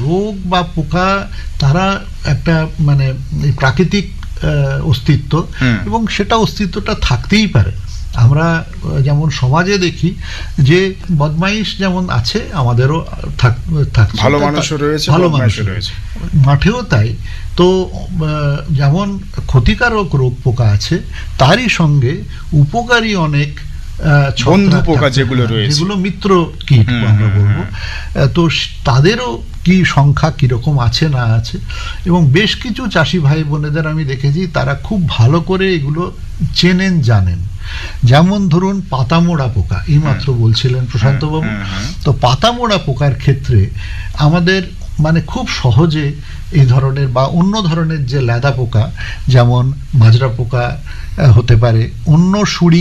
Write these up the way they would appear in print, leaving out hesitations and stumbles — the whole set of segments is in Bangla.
রোগ বা পোকা তারা একটা মানে প্রাকৃতিক অস্তিত্ব, এবং সেটা অস্তিত্বটা থাকতেই পারে। আমরা যেমন সমাজে দেখি যে বদমাইশ যেমন আছে, আমাদেরও থাকছে, ভালো মানুষও রয়েছে, ভালো মানুষও রয়েছে, মাঠেও তাই। তো যেমন ক্ষতিকারক রোগ পোকা আছে, তারই সঙ্গে উপকারী অনেক বন্ধু পোকা যেগুলো রয়েছে, যেগুলো মিত্র কীট আমরা বলবো, তো তাদেরও কি সংখ্যা কিরকম আছে না আছে। এবং বেশ কিছু চাষি ভাই বোনেদের আমি দেখেছি তারা খুব ভালো করে এগুলো চেনেন, জানেন। যেমন ধরুন পাতামোড়া পোকা, এইমাত্র বলছিলেন প্রশান্তবাবু, তো পাতামোড়া পোকার ক্ষেত্রে আমাদের মানে খুব সহজে এই ধরনের বা অন্য ধরনের যে লেদা পোকা, যেমন মাজরা পোকা হতে পারে, অন্য সুড়ি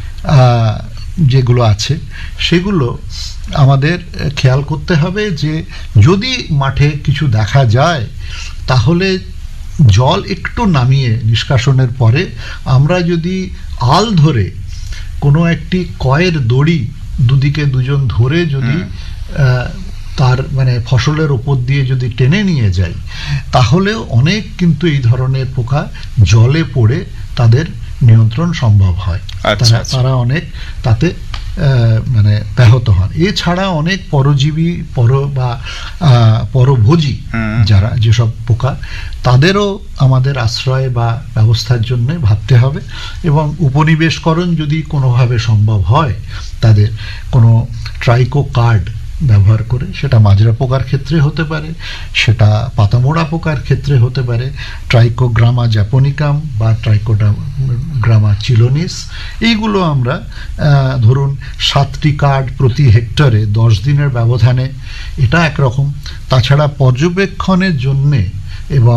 যেগুলো আছে, সেগুলো আমাদের খেয়াল করতে হবে যে যদি মাঠে কিছু দেখা যায় তাহলে জল একটু নামিয়ে নিষ্কাশনের পরে আমরা যদি আল ধরে কোনো একটি কয়ের দড়ি দুদিকে দুজন ধরে যদি তার মানে ফসলের ওপর দিয়ে যদি টেনে নিয়ে যাই, তাহলেও অনেক কিন্তু এই ধরনের পোকা জলে পড়ে তাদের নিয়ন্ত্রণ সম্ভব হয়। তারা অনেক তাতে মানে ব্যাহত হন। এছাড়া অনেক পরজীবী বা পরভোজী যারা যেসব পোকা, তাদেরও আমাদের আশ্রয় বা ব্যবস্থার জন্য ভাবতে হবে, এবং উপনিবেশকরণ যদি কোনোভাবে সম্ভব হয় তাদের কোনো ট্রাইকো কার্ড ব্যবহার করে, সেটা মাজরা পোকার ক্ষেত্রে হতে পারে, সেটা পাতামোড়া পোকার ক্ষেত্রে হতে পারে, ট্রাইকোগ্রামা জ্যাপোনিকাম বা ট্রাইকোগ্রামা চিলোনিস, এইগুলো আমরা ধরুন 7টি কার্ড প্রতি হেক্টরে 10 দিনের ব্যবধানে, এটা একরকম। তাছাড়া পর্যবেক্ষণের জন্যে এবং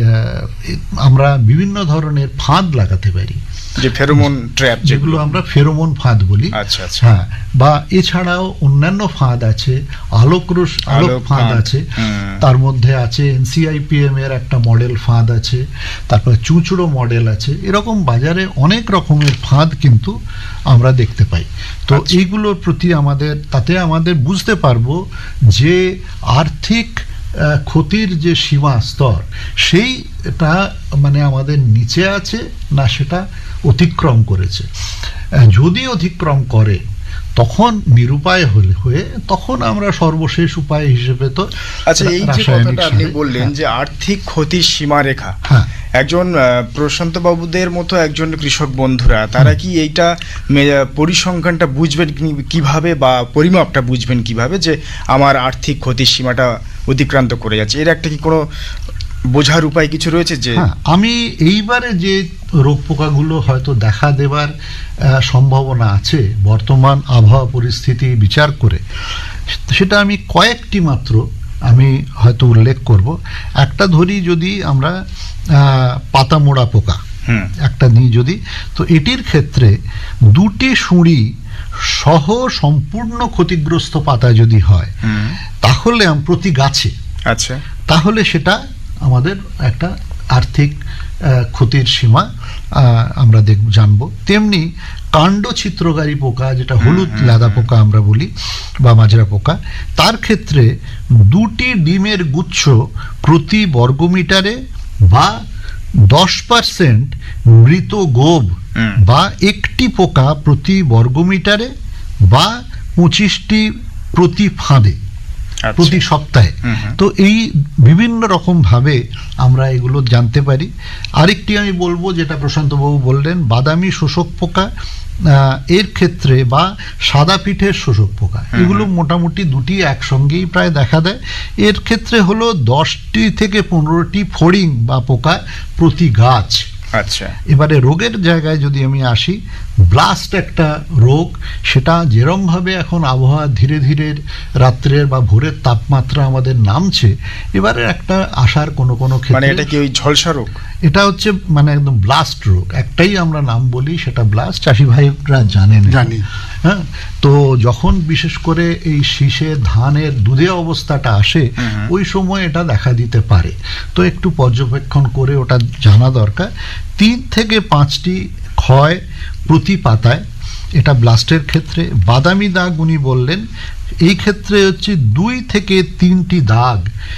আমরা বিভিন্ন ধরনের ফাঁদ লাগাতে পারি, যে ফেরোমন ট্র্যাপ, যেগুলো আমরা ফেরোমন ফাঁদ বলি। হ্যাঁ, বা এছাড়াও অন্যান্য ফাঁদ আছে, আলোক ফাঁদ আছে, তার মধ্যে আছে NCIPM এর একটা মডেল ফাঁদ আছে, তারপর চুঁচুড়ো মডেল আছে। এরকম বাজারে অনেক রকমের ফাঁদ কিন্তু আমরা দেখতে পাই। তো এইগুলোর প্রতি তাতে আমাদের বুঝতে পারবো যে আর্থিক ক্ষতির যে সীমা স্তর, সেইটা মানে আমাদের নিচে আছে না সেটা অতিক্রম করেছে। যদি অতিক্রম করে তখন নিরুপায় হয়ে তখন আমরা সর্বশেষ উপায় হিসেবে তো এই যে কথাটা আপনি বললেন যে আর্থিক ক্ষতির সীমারেখা, একজন প্রশান্ত বাবুদের মতো একজন কৃষক বন্ধুরা তারা কি এইটা পরিসংখ্যানটা বুঝবেন কিভাবে বা পরিমাপটা বুঝবেন কিভাবে যে আমার আর্থিক ক্ষতির সীমাটা অতিক্রান্ত করে যাচ্ছে? এর একটা কি কোনো বোঝার উপায় কিছু রয়েছে? যে আমি এইবারে যে রোগ পোকাগুলো হয়তো দেখা দেবার সম্ভাবনা আছে বর্তমান আবহাওয়া পরিস্থিতি বিচার করে, সেটা আমি কয়েকটি মাত্র আমি হয়তো উল্লেখ করব। একটা ধরি, যদি আমরা পাতামোড়া পোকা একটা নিই যদি, তো এটির ক্ষেত্রে 2টি সুঁড়ি সহ সম্পূর্ণ ক্ষতিগ্রস্ত পাতা যদি হয়, তাহলে প্রতি গাছে, তাহলে সেটা আমাদের একটা আর্থিক ক্ষতির সীমা আমরা জানবো। তেমনি কাণ্ড ছিদ্রকারী পোকা, যেটা হলুদ লেদা পোকা আমরা বলি বা মাজরা পোকা, তার ক্ষেত্রে 2টি ডিমের গুচ্ছ প্রতি বর্গমিটারে বা 10% মৃত গোব বা একটি পোকা প্রতি বর্গমিটারে বা 25টি প্রতি ফাঁদে প্রতি সপ্তাহে। তো এই বিভিন্ন রকম ভাবে আমরা এগুলো জানতে পারি। আরেকটি আমি বলবো, যেটা প্রশান্তবাবু বললেন, বাদামি শোষক পোকা, এর ক্ষেত্রে বা সাদা পিঠের শোষক পোকা, এগুলো মোটামুটি 2টি একসঙ্গেই প্রায় দেখা দেয়। এর ক্ষেত্রে হলো 10টি থেকে 15টি ফড়িং বা পোকা প্রতি গাছ। এবারে রোগের জায়গায় যদি আমি আসি, ব্লাস্ট একটা রোগ, সেটা যেরমভাবে এখন আবহাওয়া ধীরে ধীরে রাত্রের বা ভোরের তাপমাত্রা আমাদের নামছে, এবারে একটা আসার কোনো ক্ষেত্রে, এটা কি ওই ঝলসা রোগ? এটা হচ্ছে মানে একদম ব্লাস্ট রোগ, একটাই আমরা নাম বলি, সেটা ব্লাস্ট। চাষি ভাইরা জানি। হ্যাঁ, তো যখন বিশেষ করে এই শীষে ধানের দুধে অবস্থাটা আসে, ওই সময় এটা দেখা দিতে পারে। তো একটু পর্যবেক্ষণ করে ওটা জানা দরকার। 3 থেকে 5টি ক্ষয় প্রতি পাতায়, এটা ব্লাস্টের ক্ষেত্রে। বাদামি দাগ উনি বললেন, এই ক্ষেত্রে হচ্ছে 2 থেকে 3টি দাগ